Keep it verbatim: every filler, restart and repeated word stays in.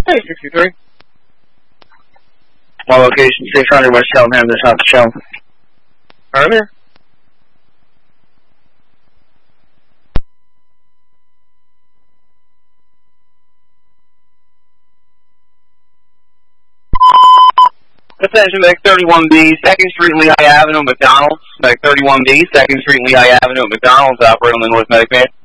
Hey, sixty-three. My location, six hundred West Cheltenham, South Cheltenham. I'm here. Attention, Meg thirty-one B, second Street, Lehigh Avenue, McDonald's. Meg thirty-one B, second Street, Lehigh Avenue, McDonald's, operating on the North Medic Band.